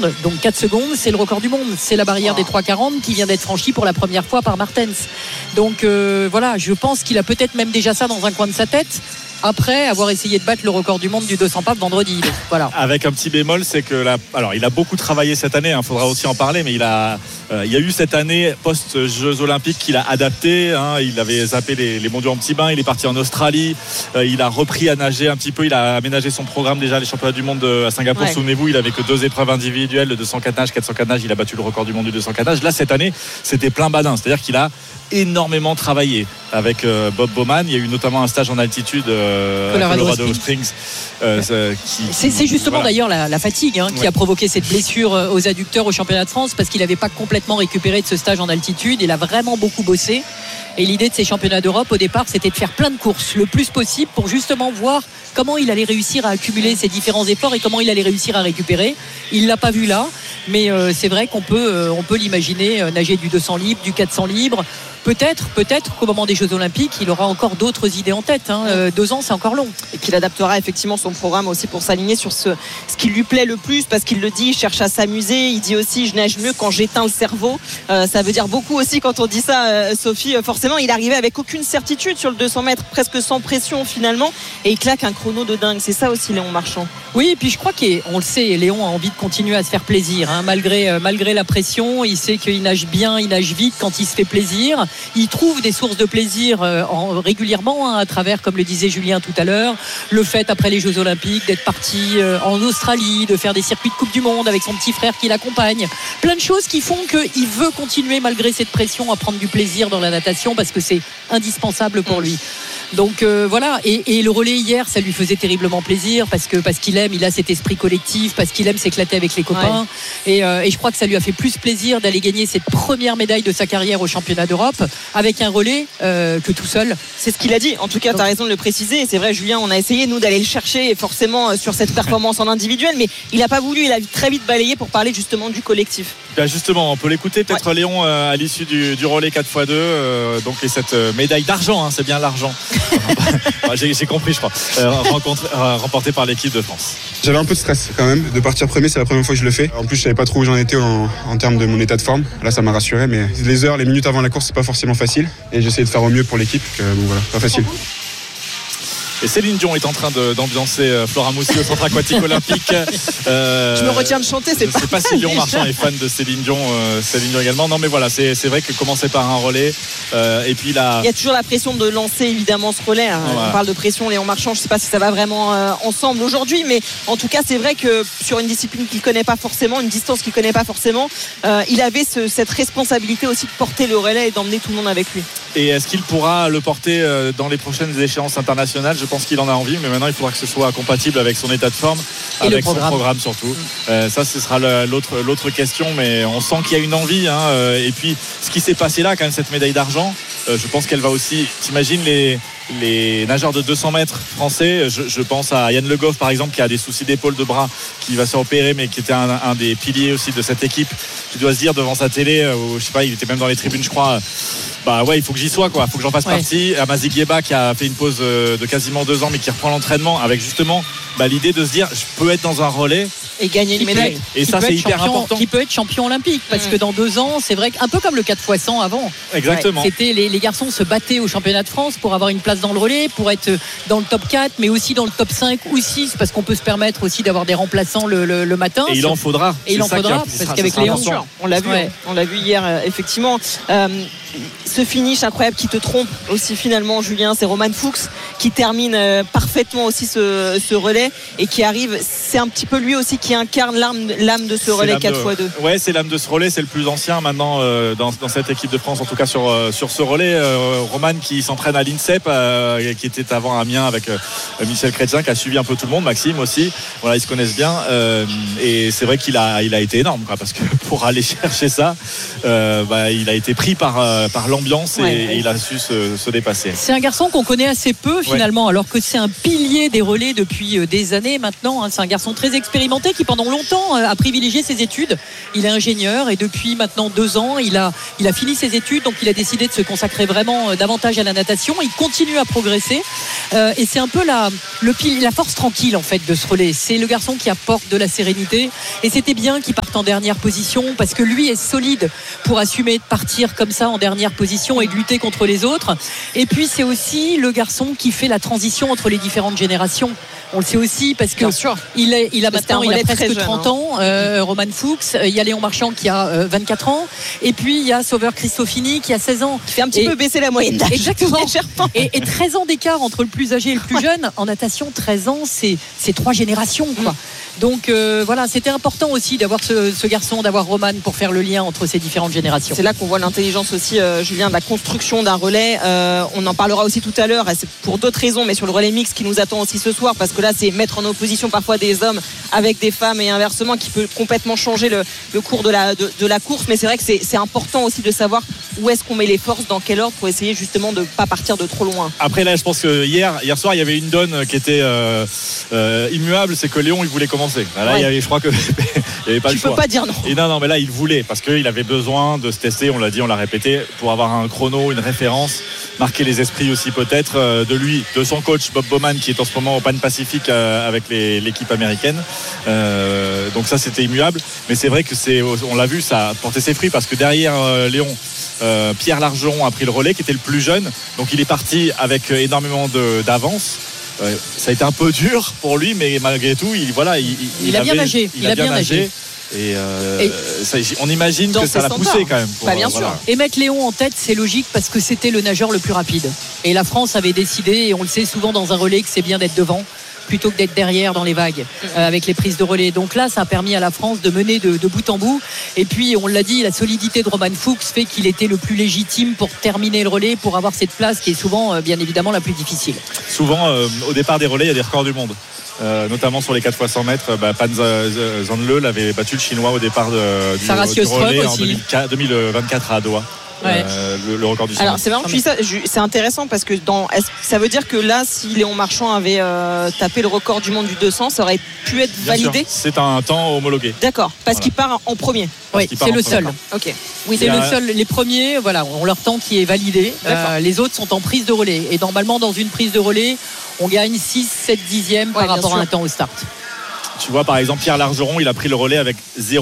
secondes. Donc 4 secondes, c'est le record du monde. C'est la barrière des 3,40 qui vient d'être franchie pour la première fois par Martens. Donc voilà, je pense qu'il a peut-être même déjà ça dans un coin de sa tête, après avoir essayé de battre le record du monde du 200 pas vendredi. Donc, voilà. Avec un petit bémol, c'est que alors il a beaucoup travaillé cette année, il faudra aussi en parler, mais il y a eu cette année post-Jeux Olympiques qu'il a adapté, il avait zappé les mondiaux en petit bain, il est parti en Australie, il a repris à nager un petit peu, il a aménagé son programme déjà, les championnats du monde à Singapour, souvenez-vous, il avait que 2 épreuves individuelles, le 204 nage, 404 nage, il a battu le record du monde du 204 nage. Là cette année, c'était plein badin, c'est-à-dire qu'il a énormément travaillé avec Bob Bowman. Il y a eu notamment un stage en altitude à Colorado Springs. C'est justement d'ailleurs la fatigue qui a provoqué cette blessure aux adducteurs au championnat de France, parce qu'il n'avait pas complètement récupéré de ce stage en altitude. Il a vraiment beaucoup bossé. Et l'idée de ces championnats d'Europe au départ, c'était de faire plein de courses le plus possible pour justement voir comment il allait réussir à accumuler ces différents efforts et comment il allait réussir à récupérer. Il l'a pas vu là, mais c'est vrai qu'on peut l'imaginer nager du 200 libre, du 400 libre. Peut-être qu'au moment des Jeux Olympiques, il aura encore d'autres idées en tête. 2 ans, c'est encore long. Et qu'il adaptera effectivement son programme aussi pour s'aligner sur ce qui lui plaît le plus, parce qu'il le dit, il cherche à s'amuser. Il dit aussi, je nage mieux quand j'éteins le cerveau. Ça veut dire beaucoup aussi quand on dit ça, Sophie. Forcément, il arrivait avec aucune certitude sur le 200 mètres, presque sans pression finalement, et il claque un chrono de dingue. C'est ça aussi, Léon Marchand. Oui, et puis je crois qu'on le sait, Léon a envie de continuer à se faire plaisir, malgré la pression. Il sait qu'il nage bien, il nage vite quand il se fait plaisir. Il trouve des sources de plaisir régulièrement à travers, comme le disait Julien tout à l'heure, le fait après les Jeux Olympiques d'être parti en Australie, de faire des circuits de Coupe du Monde avec son petit frère qui l'accompagne. Plein de choses qui font qu'il veut continuer malgré cette pression à prendre du plaisir dans la natation, parce que c'est indispensable pour lui. Donc voilà, et le relais hier, ça lui faisait terriblement plaisir parce qu'il aime, il a cet esprit collectif, parce qu'il aime s'éclater avec les copains, et je crois que ça lui a fait plus plaisir d'aller gagner cette première médaille de sa carrière au championnat d'Europe avec un relais que tout seul. C'est ce qu'il a dit, en tout cas tu as raison de le préciser, et c'est vrai Julien, on a essayé nous d'aller le chercher forcément sur cette performance en individuel, mais il n'a pas voulu, il a très vite balayé pour parler justement du collectif. Justement, on peut l'écouter peut-être Léon à l'issue du relais 4x2, donc, et cette médaille d'argent, c'est bien l'argent. J'ai compris, je crois, remporté par l'équipe de France. J'avais un peu de stress quand même de partir premier, c'est la première fois que je le fais. En plus je savais pas trop où j'en étais en termes de mon état de forme. Là ça m'a rassuré, mais les minutes avant la course c'est pas forcément facile, et j'essaie de faire au mieux pour l'équipe, donc voilà, pas facile. Et Céline Dion est en train d'ambiancer Flora Moussi au centre aquatique olympique. Je me retiens de chanter, je ne sais pas si Léon Marchand est fan de Céline Dion également. Non mais voilà, c'est vrai que commencer par un relais, et puis là, il y a toujours la pression de lancer évidemment ce relais. On parle de pression, Léon Marchand, je ne sais pas si ça va vraiment ensemble aujourd'hui, mais en tout cas c'est vrai que sur une discipline qu'il ne connaît pas forcément, une distance qu'il ne connaît pas forcément, il avait cette responsabilité aussi de porter le relais et d'emmener tout le monde avec lui. Et est-ce qu'il pourra le porter dans les prochaines échéances internationales? Je pense qu'il en a envie, mais maintenant il faudra que ce soit compatible avec son état de forme, et avec son programme surtout. Ça, ce sera l'autre question, mais on sent qu'il y a une envie, et puis ce qui s'est passé là, quand même, cette médaille d'argent, je pense qu'elle va aussi, t'imagines les nageurs de 200 mètres français, je pense à Yann Le Goff par exemple, qui a des soucis d'épaule, de bras, qui va se repérer, mais qui était un des piliers aussi de cette équipe, qui doit se dire devant sa télé, je sais pas, il était même dans les tribunes je crois, il faut que j'y sois, il faut que j'en fasse partie. Amazi Gueba qui a fait une pause de quasiment 2 ans, mais qui reprend l'entraînement avec justement l'idée de se dire je peux être dans un relais et gagner une médaille, et ça c'est hyper important, qui peut être champion olympique, parce que dans 2 ans c'est vrai qu'un peu comme le 4x100 avant, exactement, c'était les garçons se battaient au championnat de France pour avoir une place dans le relais, pour être dans le top 4, mais aussi dans le top 5 ou 6, parce qu'on peut se permettre aussi d'avoir des remplaçants le matin, et il en faudra, parce qu'avec Léon on l'a vu hier effectivement. Ce finish incroyable qui te trompe aussi finalement, Julien, c'est Romain Fuchs qui termine parfaitement aussi ce relais, et qui arrive, c'est un petit peu lui aussi qui incarne l'âme de ce relais 4x2. Ouais, c'est l'âme de ce relais, c'est le plus ancien maintenant dans cette équipe de France, en tout cas sur ce relais. Romain qui s'entraîne à l'INSEP, qui était avant à Amiens avec Michel Chrétien, qui a suivi un peu tout le monde, Maxime aussi, voilà, ils se connaissent bien, et c'est vrai qu'il a été énorme, parce que pour aller chercher ça, il a été pris par par l'ambiance et il a su se dépasser. C'est un garçon qu'on connaît assez peu finalement, alors que c'est un pilier des relais depuis des années maintenant. C'est un garçon très expérimenté qui pendant longtemps a privilégié ses études. Il est ingénieur et depuis maintenant 2 ans, il a fini ses études, donc il a décidé de se consacrer vraiment davantage à la natation. Il continue à progresser et c'est un peu la force tranquille en fait de ce relais. C'est le garçon qui apporte de la sérénité et c'était bien qu'il parte en dernière position parce que lui est solide pour assumer de partir comme ça en dernière position et de lutter contre les autres. Et puis c'est aussi le garçon qui fait la transition entre les différentes générations. On le sait aussi parce que il a presque 30 ans, Roman Fuchs. Il y a Léon Marchand qui a 24 ans et puis il y a Sauber Cristofini qui a 16 ans, qui fait un petit peu baisser la moyenne d'âge. Exactement. et 13 ans d'écart entre le plus âgé et le plus jeune. En natation, 13 ans, c'est 3 générations quoi. Donc voilà, c'était important aussi d'avoir ce garçon, d'avoir Roman pour faire le lien entre ces différentes générations. C'est là qu'on voit l'intelligence aussi, Julien, de la construction d'un relais. On en parlera aussi tout à l'heure, et c'est pour d'autres raisons, mais sur le relais mixte qui nous attend aussi ce soir, parce que là, c'est mettre en opposition parfois des hommes avec des femmes et inversement, qui peut complètement changer le cours de la course. Mais c'est vrai que c'est important aussi de savoir où est-ce qu'on met les forces, dans quel ordre, pour essayer justement de ne pas partir de trop loin. Après là, je pense que hier soir, il y avait une donne qui était immuable, c'est que Léon, il voulait commencer. Là, je crois que il n'y avait pas le choix. Tu peux pas dire non. Et non, mais là, il voulait parce qu'il avait besoin de se tester. On l'a dit, on l'a répété, pour avoir un chrono, une référence, marquer les esprits aussi peut-être de lui, de son coach Bob Bowman qui est en ce moment au Pan Pacific avec l'équipe américaine. Donc ça, c'était immuable. Mais c'est vrai que on l'a vu, ça a porté ses fruits parce que derrière Léon, Pierre Largeron a pris le relais, qui était le plus jeune. Donc il est parti avec énormément d'avance. Ça a été un peu dur pour lui, mais malgré tout, il a bien nagé. Il a bien nagé. Et on imagine que ça l'a poussé quand même. Bien sûr. Et mettre Léon en tête, c'est logique parce que c'était le nageur le plus rapide. Et la France avait décidé, et on le sait souvent dans un relais, que c'est bien d'être devant plutôt que d'être derrière dans les vagues avec les prises de relais. Donc là, ça a permis à la France de mener de bout en bout. Et puis, on l'a dit, la solidité de Roman Fuchs fait qu'il était le plus légitime pour terminer le relais, pour avoir cette place qui est souvent, bien évidemment, la plus difficile. Souvent, au départ des relais, il y a des records du monde. Notamment sur les 4 x 100 mètres, Pan Zhanle l'avait battu le chinois au départ du relais en 2024 à Doha. Le record du Alors c'est marrant, c'est intéressant parce que ça veut dire que là, si Léon Marchand avait tapé le record du monde du 200, ça aurait pu être validé. C'est un temps homologué. D'accord, parce qu'il part en premier. Oui, c'est le seul. Ok. Oui, c'est le seul. Les premiers, ont leur temps qui est validé. Les autres sont en prise de relais. Et normalement, dans une prise de relais, on gagne 6-7 dixièmes par rapport à un temps au start. Tu vois, par exemple, Pierre Largeron, il a pris le relais avec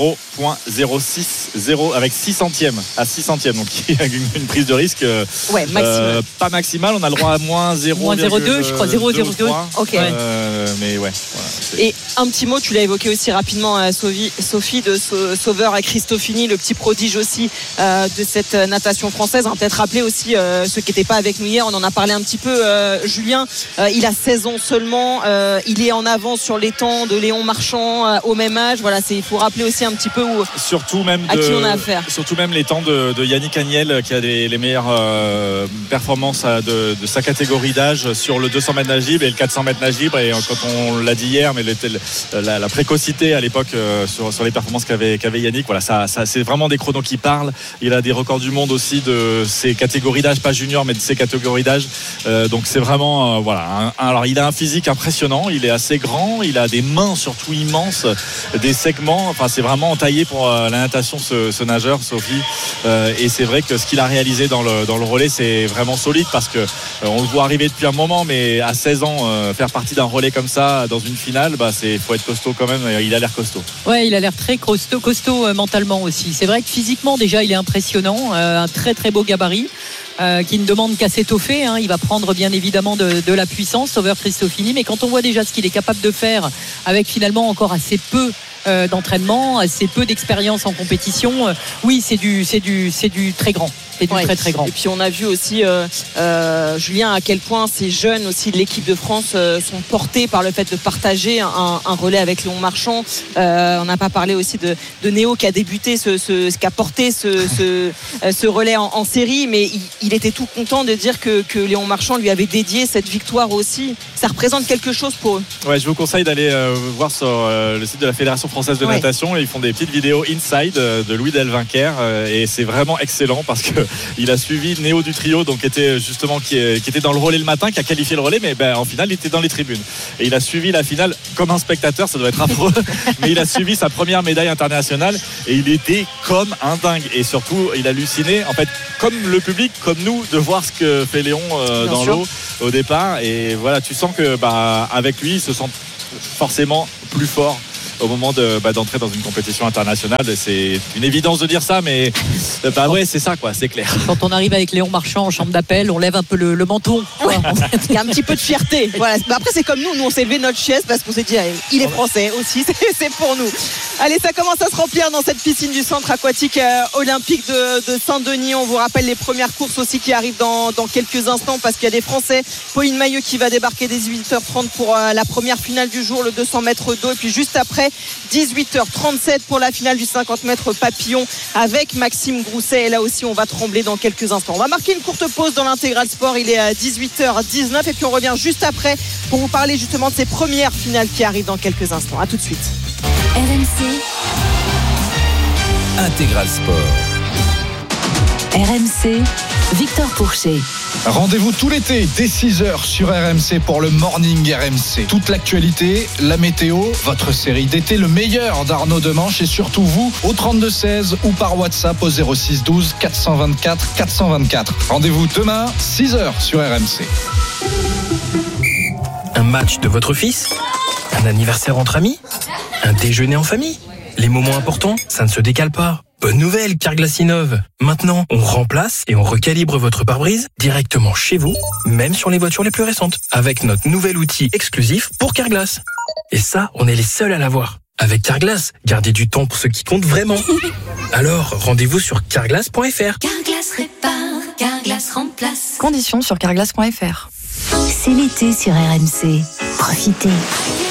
0.060 avec 6 centièmes à 6 centièmes. Donc, il y a une prise de risque pas maximale. On a le droit à moins 0,02, je crois, 0,02. Ok. Mais ouais. Voilà, et un petit mot, tu l'as évoqué aussi rapidement, Sophie, de Sauber à Cristofini, le petit prodige aussi de cette natation française. On va peut-être rappeler aussi ceux qui n'étaient pas avec nous hier. On en a parlé un petit peu. Julien, il a 16 ans seulement. Il est en avance sur les temps de Léon Marchand au même âge. Voilà, il faut rappeler aussi un petit peu qui on a affaire. Surtout même les temps de Yannick Agnel qui a les meilleures performances de sa catégorie d'âge sur le 200 mètres nage libre et le 400 mètres nage libre. Et quand on l'a dit hier, mais la précocité à l'époque sur les performances qu'avait Yannick, voilà, ça c'est vraiment des chronos qui parlent. Il a des records du monde aussi de ses catégories d'âge, pas junior, mais de ses catégories d'âge. Donc c'est vraiment alors il a un physique impressionnant, il est assez grand, il a des mains surtout immenses, des segments. Enfin, c'est vraiment entaillé pour la natation ce nageur, Sophie. Et c'est vrai que ce qu'il a réalisé dans le relais, c'est vraiment solide parce que on le voit arriver depuis un moment, mais à 16 ans, faire partie d'un relais comme ça dans une finale, faut être costaud quand même. Il a l'air costaud. Ouais, il a l'air très costaud mentalement aussi. C'est vrai que physiquement déjà, il est impressionnant, un très très beau gabarit. Qui ne demande qu'à s'étoffer, il va prendre bien évidemment de la puissance, Sauber Cristofini, mais quand on voit déjà ce qu'il est capable de faire avec finalement encore assez peu d'entraînement, assez peu d'expérience en compétition, oui, c'est du très grand. C'est du très très grand. Et puis on a vu aussi Julien, à quel point ces jeunes aussi de l'équipe de France sont portés par le fait de partager un relais avec Léon Marchand. On n'a pas parlé aussi de Néo qui a débuté qui a porté ce relais en série, mais il était tout content de dire que Léon Marchand lui avait dédié cette victoire aussi. Ça représente quelque chose pour eux. Ouais, je vous conseille d'aller voir sur le site de la Fédération française française de natation, et ils font des petites vidéos inside de Louis Delvincker, et c'est vraiment excellent parce que il a suivi Néo du trio, donc qui était dans le relais le matin, qui a qualifié le relais, mais en finale il était dans les tribunes, et il a suivi la finale comme un spectateur, ça doit être affreux mais il a suivi sa première médaille internationale et il était comme un dingue, et surtout il hallucinait en fait, comme le public, comme nous, de voir ce que fait Léon dans l'eau au départ, et voilà, tu sens que avec lui il se sent forcément plus fort au moment d'entrer dans une compétition internationale. C'est une évidence de dire ça, mais ouais, c'est ça quoi, c'est clair. Quand on arrive avec Léon Marchand en chambre d'appel, on lève un peu le menton. Il y a un petit peu de fierté. Voilà. Après, c'est comme nous on s'est levé notre chaise parce qu'on s'est dit il est français aussi, c'est pour nous. Allez, ça commence à se remplir dans cette piscine du centre aquatique olympique de Saint-Denis. On vous rappelle les premières courses aussi qui arrivent dans quelques instants, parce qu'il y a des Français. Pauline Mailleux qui va débarquer dès 18h30 pour la première finale du jour, le 200 mètres d'eau, et puis juste après 18h37 pour la finale du 50 mètres papillon avec Maxime Grousset, et là aussi on va trembler dans quelques instants. On va marquer une courte pause dans l'intégral sport, il est à 18h19, et puis on revient juste après pour vous parler justement de ces premières finales qui arrivent dans quelques instants. À tout de suite. RMC Intégral Sport. RMC, Victor Pourchet. Rendez-vous tout l'été dès 6h sur RMC pour le Morning RMC. Toute l'actualité, la météo, votre série d'été, le meilleur d'Arnaud Demanche, et surtout vous au 32-16 ou par WhatsApp au 06 12 424 424. Rendez-vous demain 6h sur RMC. Un match de votre fils ? Un anniversaire entre amis ? Un déjeuner en famille ? Les moments importants, ça ne se décale pas. Bonne nouvelle, Carglass innove. Maintenant, on remplace et on recalibre votre pare-brise directement chez vous, même sur les voitures les plus récentes, avec notre nouvel outil exclusif pour Carglass. Et ça, on est les seuls à l'avoir. Avec Carglass, gardez du temps pour ce qui compte vraiment. Alors, rendez-vous sur carglass.fr. Carglass répare, Carglass remplace. Conditions sur carglass.fr. C'est l'été sur RMC. Profitez.